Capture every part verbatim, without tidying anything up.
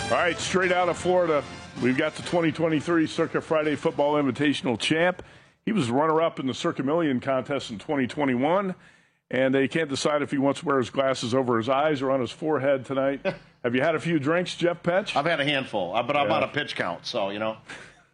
All right, straight out of Florida, we've got the twenty twenty-three Circa Friday Football Invitational champ. He was runner-up in the Circa Million contest in twenty twenty-one, and they can't decide if he wants to wear his glasses over his eyes or on his forehead tonight. Have you had a few drinks, Jeff Petch? I've had a handful, but I'm yeah. on a pitch count, so, you know.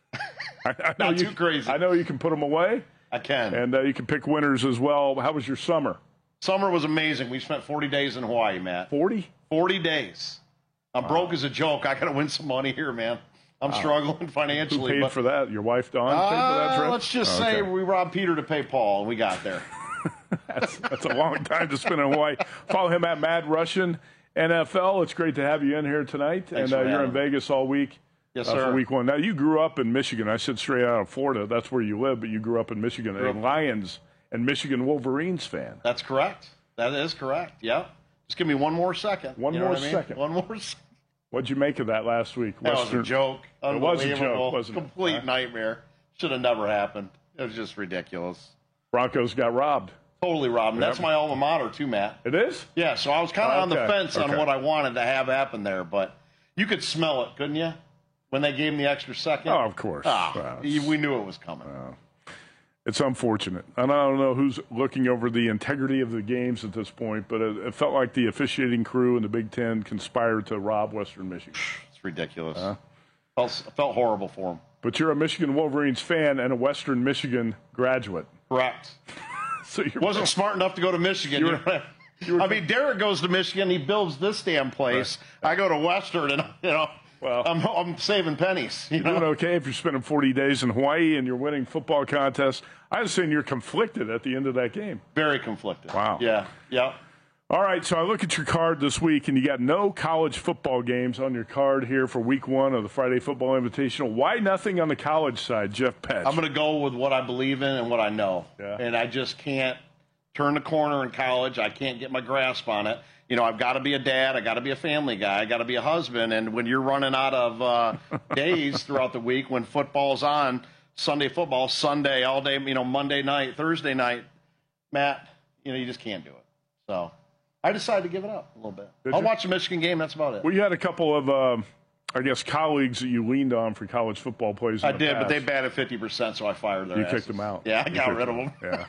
I, I know Not you, too crazy. I know you can put them away. I can. And uh, you can pick winners as well. How was your summer? Summer was amazing. We spent forty days in Hawaii, Matt. forty? forty days. I'm wow. broke as a joke. I got to win some money here, man. I'm wow. struggling financially. Who paid but, for that? Your wife, Dawn, uh, paid for that trip? Let's just oh, say okay. we robbed Peter to pay Paul, and we got there. that's, that's a long time to spend in Hawaii. Follow him at Mad Russian N F L. It's great to have you in here tonight. Thanks and uh, for you're in me. Vegas all week. Yes, uh, sir. For week one. Now, you grew up in Michigan. I said straight out of Florida. That's where you live, but you grew up in Michigan. A Lions and Michigan Wolverines fan. That's correct. That is correct. Yep. Just give me one more second. One you more know what I mean? second. One more second. What'd you make of that last week? That Western... was a joke. It was a joke, wasn't it? Complete huh? nightmare. Should have never happened. It was just ridiculous. Broncos got robbed. Totally robbed. And Yep. that's my alma mater, too, Matt. It is? Yeah, so I was kind of oh, on the okay. fence okay. on what I wanted to have happen there, but you could smell it, couldn't you? When they gave him the extra second? Oh, of course. Oh, well, we knew it was coming. Well, it's unfortunate. And I don't know who's looking over the integrity of the games at this point, but it, it felt like the officiating crew in the Big Ten conspired to rob Western Michigan. It's ridiculous. Uh, felt, felt horrible for him. But you're a Michigan Wolverines fan and a Western Michigan graduate. Correct. so you wasn't smart enough to go to Michigan. You you were, know you were, I mean, Derek goes to Michigan. He builds this damn place. Right. I go to Western, and you know, well, I'm, I'm saving pennies. You you're know? doing okay if you're spending forty days in Hawaii and you're winning football contests. I was saying you're conflicted at the end of that game. Very conflicted. Wow. Yeah. Yeah. All right, so I look at your card this week, and you got no college football games on your card here for week one of the Friday Football Invitational. Why nothing on the college side, Jeff Petch? I'm going to go with what I believe in and what I know. Yeah. And I just can't turn the corner in college. I can't get my grasp on it. You know, I've got to be a dad. I got to be a family guy. I got to be a husband. And when you're running out of uh, days throughout the week, when football's on, Sunday football, Sunday, all day, you know, Monday night, Thursday night, Matt, you know, you just can't do it. So I decided to give it up a little bit. Did I'll you? watch the Michigan game. That's about it. Well, you had a couple of, um, I guess, colleagues that you leaned on for college football plays. In I the did, past. but they batted fifty percent, so I fired their You asses. kicked them out. Yeah, I you got rid of them. Yeah.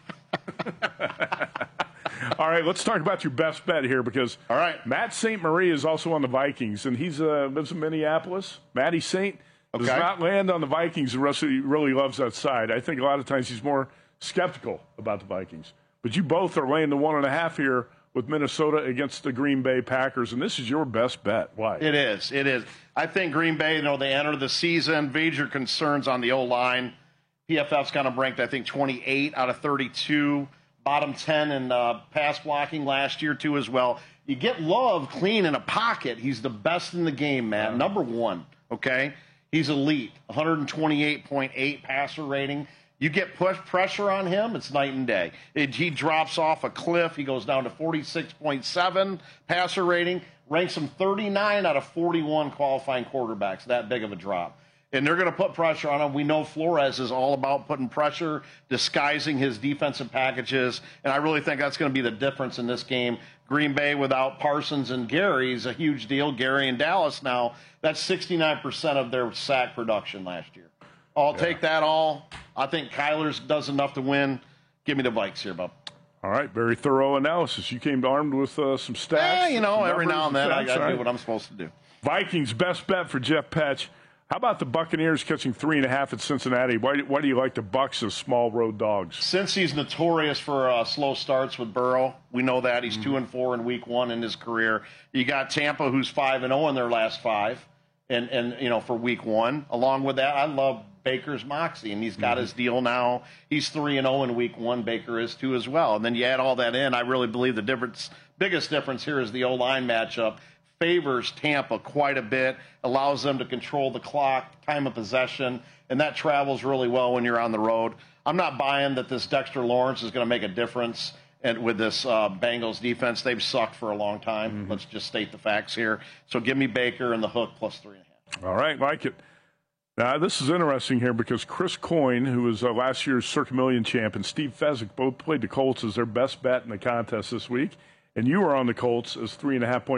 All right, let's talk about your best bet here because All right. Matt Saint Marie is also on the Vikings, and he's uh, lives in Minneapolis. Matty Saint okay. does not land on the Vikings. The rest of he really loves that side. I think a lot of times he's more skeptical about the Vikings. But you both are laying the one and a half here with Minnesota against the Green Bay Packers, and this is your best bet. Why? It is. It is. I think Green Bay, you know, they enter the season. Major concerns on the O-line. P F F's got them ranked, I think, twenty-eight out of thirty-two. Bottom ten in uh, pass blocking last year, too, as well. You get Love clean in a pocket. He's the best in the game, Matt. Number one, okay? He's elite. one twenty-eight point eight passer rating. You get push pressure on him, it's night and day. It, he drops off a cliff. He goes down to forty-six point seven passer rating. Ranks him thirty-nine out of forty-one qualifying quarterbacks. That big of a drop. And they're going to put pressure on him. We know Flores is all about putting pressure, disguising his defensive packages, and I really think that's going to be the difference in this game. Green Bay without Parsons and Gary is a huge deal. Gary and Dallas now, that's sixty-nine percent of their sack production last year. I'll yeah. take that all. I think Kyler's does enough to win. Give me the Vikes here, bub. All right, very thorough analysis. You came armed with uh, some stats. Yeah, you know, every now and then stats, I got to right? do what I'm supposed to do. Vikings, best bet for Jeff Petch. How about the Buccaneers catching three and a half at Cincinnati? Why do, why do you like the Bucs as small road dogs? Since he's notorious for uh, slow starts with Burrow, we know that he's mm-hmm. two and four in week one in his career. You got Tampa, who's five and zero in their last five, and and you know for week one. Along with that, I love Baker's moxie, and he's got mm-hmm. his deal now. He's three and zero in week one. Baker is too as well. And then you add all that in. I really believe the difference, biggest difference here is the O line matchup. Favors Tampa quite a bit, allows them to control the clock, time of possession, and that travels really well when you're on the road. I'm not buying that this Dexter Lawrence is going to make a difference and with this uh, Bengals defense. They've sucked for a long time. Mm-hmm. Let's just state the facts here. So give me Baker and the hook plus three and a half. All right, like it. Now, this is interesting here because Chris Coyne, who was uh, last year's Circa Million champ, and Steve Fezzik both played the Colts as their best bet in the contest this week. And you were on the Colts as three and a half point